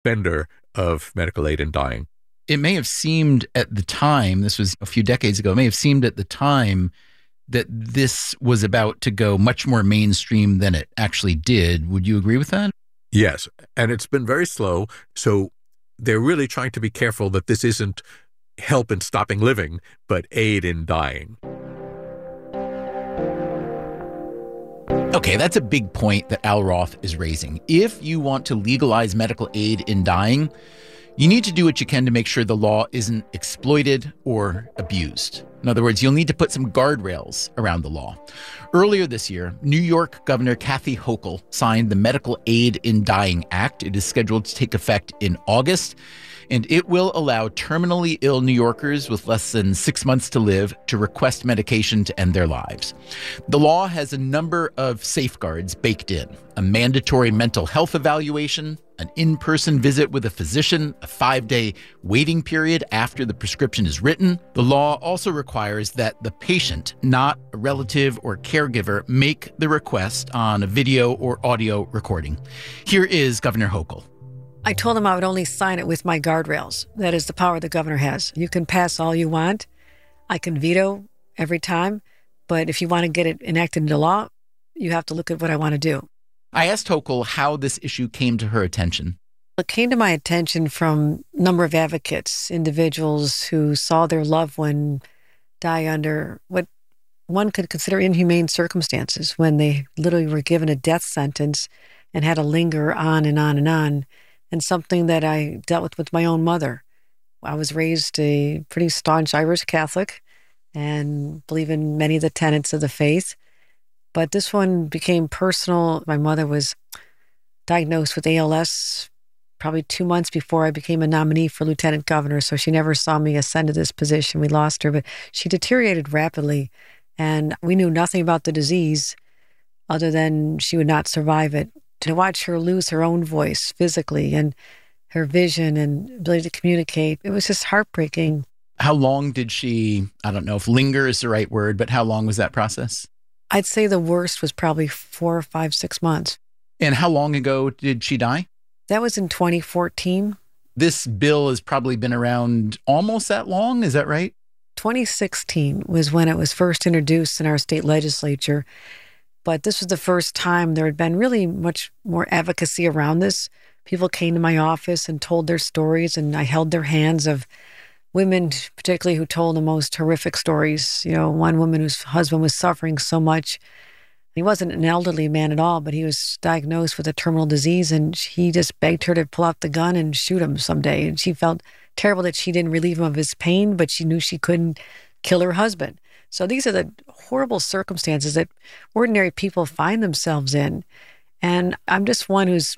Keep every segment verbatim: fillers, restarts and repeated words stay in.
defender of medical aid in dying. It may have seemed at the time, this was a few decades ago, it may have seemed at the time that this was about to go much more mainstream than it actually did. Would you agree with that? Yes, and it's been very slow, so they're really trying to be careful that this isn't help in stopping living, but aid in dying. Okay, that's a big point that Al Roth is raising. If you want to legalize medical aid in dying, you need to do what you can to make sure the law isn't exploited or abused. In other words, you'll need to put some guardrails around the law. Earlier this year, New York Governor Kathy Hochul signed the Medical Aid in Dying Act. It is scheduled to take effect in August, and it will allow terminally ill New Yorkers with less than six months to live to request medication to end their lives. The law has a number of safeguards baked in: a mandatory mental health evaluation, an in-person visit with a physician, a five-day waiting period after the prescription is written. The law also requires that the patient, not a relative or caregiver, make the request on a video or audio recording. Here is Governor Hochul. I told him I would only sign it with my guardrails. That is the power the governor has. You can pass all you want. I can veto every time. But if you want to get it enacted into law, you have to look at what I want to do. I asked Hochul how this issue came to her attention. It came to my attention from a number of advocates, individuals who saw their loved one die under what one could consider inhumane circumstances, when they literally were given a death sentence and had to linger on and on and on. And something that I dealt with with my own mother. I was raised a pretty staunch Irish Catholic and believe in many of the tenets of the faith. But this one became personal. My mother was diagnosed with A L S probably two months before I became a nominee for lieutenant governor, so she never saw me ascend to this position. We lost her, but she deteriorated rapidly, and we knew nothing about the disease other than she would not survive it. To watch her lose her own voice physically and her vision and ability to communicate, it was just heartbreaking. How long did she, I don't know if linger is the right word, but how long was that process? I'd say the worst was probably four or five, six months. And how long ago did she die? That was in twenty fourteen. This bill has probably been around almost that long, is that right? twenty sixteen was when it was first introduced in our state legislature. But this was the first time there had been really much more advocacy around this. People came to my office and told their stories, and I held their hands of women, particularly who told the most horrific stories. You know, one woman whose husband was suffering so much. He wasn't an elderly man at all, but he was diagnosed with a terminal disease, and he just begged her to pull out the gun and shoot him someday. And she felt terrible that she didn't relieve him of his pain, but she knew she couldn't kill her husband. So these are the horrible circumstances that ordinary people find themselves in. And I'm just one who's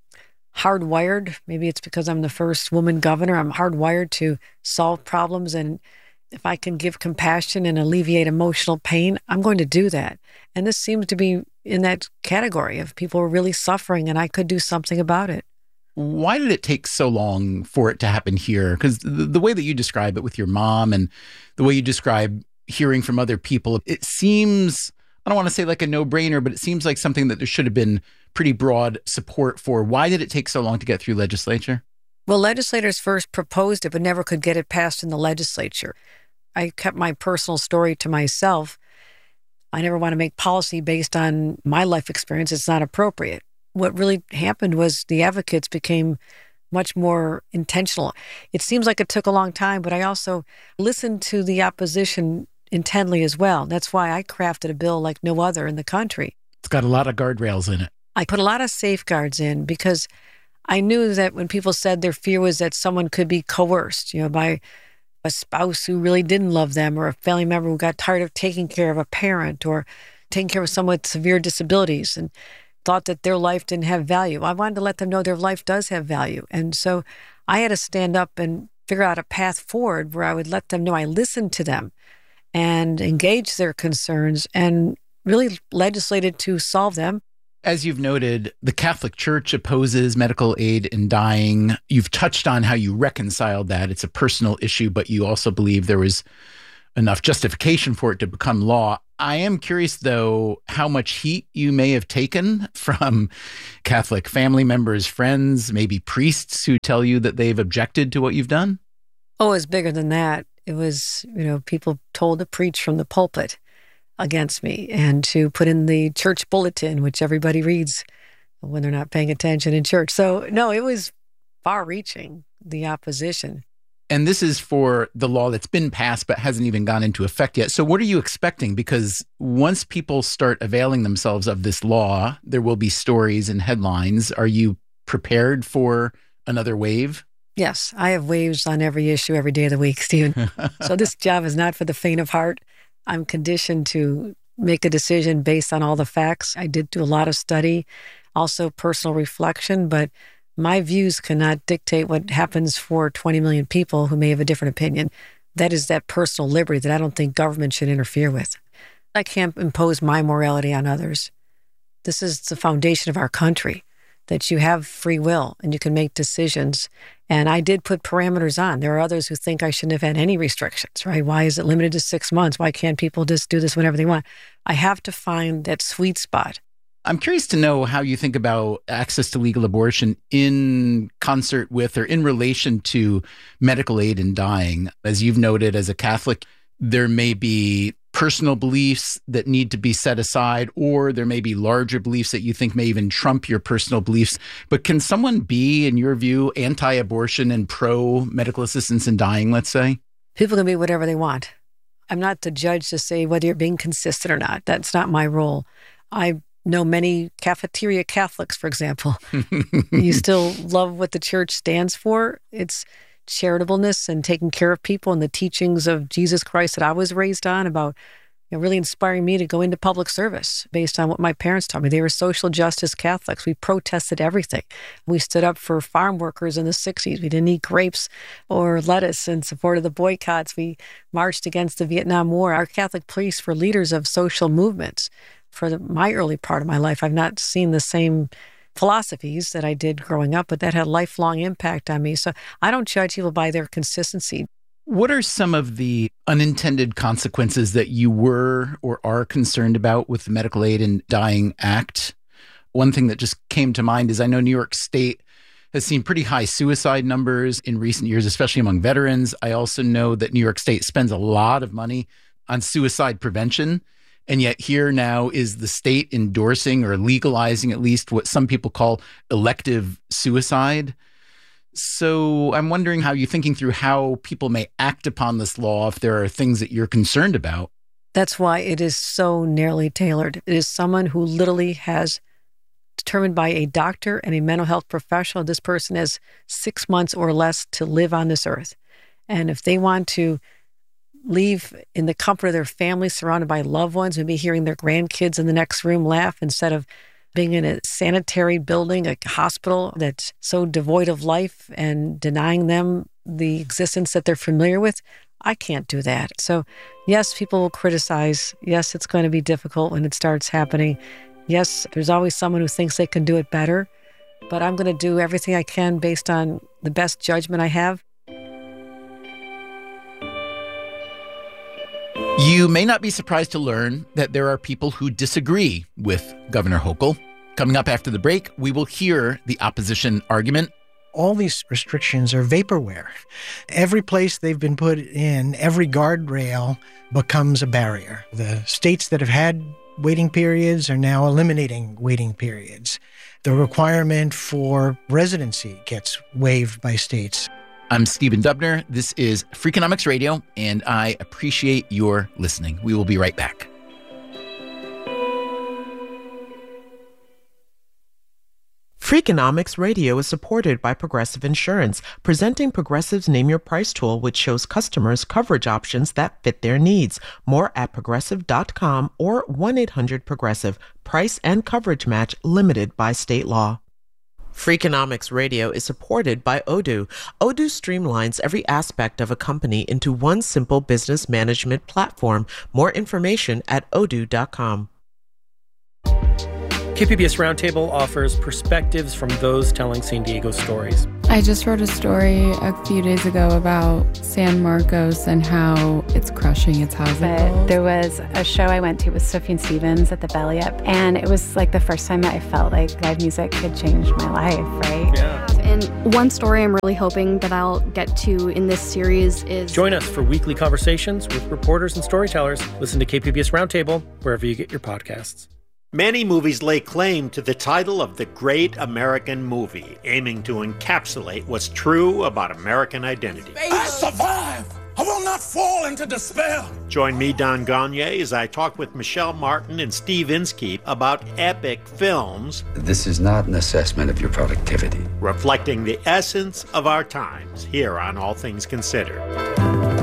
hardwired. Maybe it's because I'm the first woman governor. I'm hardwired to solve problems. And if I can give compassion and alleviate emotional pain, I'm going to do that. And this seems to be in that category of people who are really suffering, and I could do something about it. Why did it take so long for it to happen here? Because the, the way that you describe it with your mom and the way you describe hearing from other people, it seems, I don't want to say like a no-brainer, but it seems like something that there should have been pretty broad support for. Why did it take so long to get through legislature? Well, legislators first proposed it, but never could get it passed in the legislature. I kept my personal story to myself. I never want to make policy based on my life experience. It's not appropriate. What really happened was the advocates became much more intentional. It seems like it took a long time, but I also listened to the opposition intently as well. That's why I crafted a bill like no other in the country. It's got a lot of guardrails in it. I put a lot of safeguards in because I knew that when people said their fear was that someone could be coerced, you know, by a spouse who really didn't love them, or a family member who got tired of taking care of a parent or taking care of someone with severe disabilities and thought that their life didn't have value. I wanted to let them know their life does have value. And so I had to stand up and figure out a path forward where I would let them know I listened to them and engaged their concerns and really legislated to solve them. As you've noted, the Catholic Church opposes medical aid in dying. You've touched on how you reconciled that. It's a personal issue, but you also believe there was enough justification for it to become law. I am curious, though, how much heat you may have taken from Catholic family members, friends, maybe priests who tell you that they've objected to what you've done? Oh, it was bigger than that. It was, you know, people told to preach from the pulpit against me and to put in the church bulletin, which everybody reads when they're not paying attention in church. So, no, it was far-reaching, the opposition. And this is for the law that's been passed but hasn't even gone into effect yet. So what are you expecting? Because once people start availing themselves of this law, there will be stories and headlines. Are you prepared for another wave? Yes, I have waves on every issue every day of the week, Stephen. So this job is not for the faint of heart. I'm conditioned to make a decision based on all the facts. I did do a lot of study, also personal reflection, but my views cannot dictate what happens for twenty million people who may have a different opinion. That is that personal liberty that I don't think government should interfere with. I can't impose my morality on others. This is the foundation of our country, that you have free will and you can make decisions. And I did put parameters on. There are others who think I shouldn't have had any restrictions, right? Why is it limited to six months? Why can't people just do this whenever they want? I have to find that sweet spot. I'm curious to know how you think about access to legal abortion in concert with or in relation to medical aid in dying. As you've noted, as a Catholic, there may be personal beliefs that need to be set aside, or there may be larger beliefs that you think may even trump your personal beliefs. But can someone be, in your view, anti-abortion and pro-medical assistance in dying, let's say? People can be whatever they want. I'm not the judge to say whether you're being consistent or not. That's not my role. I know many cafeteria Catholics, for example. You still love what the church stands for. It's charitableness and taking care of people and the teachings of Jesus Christ that I was raised on about, you know, really inspiring me to go into public service based on what my parents taught me. They were social justice Catholics. We protested everything. We stood up for farm workers in the sixties. We didn't eat grapes or lettuce in support of the boycotts. We marched against the Vietnam War. Our Catholic priests were leaders of social movements. For the, my early part of my life, I've not seen the same philosophies that I did growing up, but that had lifelong impact on me. So I don't judge people by their consistency. What are some of the unintended consequences that you were or are concerned about with the Medical Aid in Dying Act? One thing that just came to mind is I know New York State has seen pretty high suicide numbers in recent years, especially among veterans. I also know that New York State spends a lot of money on suicide prevention. And yet here now is the state endorsing or legalizing at least what some people call elective suicide. So I'm wondering how you're thinking through how people may act upon this law if there are things that you're concerned about. That's why it is so narrowly tailored. It is someone who literally has determined by a doctor and a mental health professional, this person has six months or less to live on this earth. And if they want to leave in the comfort of their family, surrounded by loved ones, maybe hearing their grandkids in the next room laugh instead of being in a sanitary building, a hospital that's so devoid of life and denying them the existence that they're familiar with, I can't do that. So yes, people will criticize. Yes, it's going to be difficult when it starts happening. Yes, there's always someone who thinks they can do it better, but I'm going to do everything I can based on the best judgment I have. You may not be surprised to learn that there are people who disagree with Governor Hochul. Coming up after the break, we will hear the opposition argument. All these restrictions are vaporware. Every place they've been put in, every guardrail becomes a barrier. The states that have had waiting periods are now eliminating waiting periods. The requirement for residency gets waived by states. I'm Stephen Dubner. This is Freakonomics Radio, and I appreciate your listening. We will be right back. Freakonomics Radio is supported by Progressive Insurance, presenting Progressive's Name Your Price tool, which shows customers coverage options that fit their needs. More at progressive dot com or one eight hundred progressive. Price and coverage match limited by state law. Freakonomics Radio is supported by Odoo. Odoo streamlines every aspect of a company into one simple business management platform. More information at odoo dot com. K P B S Roundtable offers perspectives from those telling San Diego stories. I just wrote a story a few days ago about San Marcos and how it's crushing its housing goals. There was a show I went to with Sophie and Stevens at the Belly Up, and it was like the first time that I felt like live music could change my life, right? Yeah. And one story I'm really hoping that I'll get to in this series is... Join us for weekly conversations with reporters and storytellers. Listen to K P B S Roundtable wherever you get your podcasts. Many movies lay claim to the title of the Great American Movie, aiming to encapsulate what's true about American identity. I survive! I will not fall into despair! Join me, Don Gagne, as I talk with Michelle Martin and Steve Inskeep about epic films. This is not an assessment of your productivity. Reflecting the essence of our times here on All Things Considered.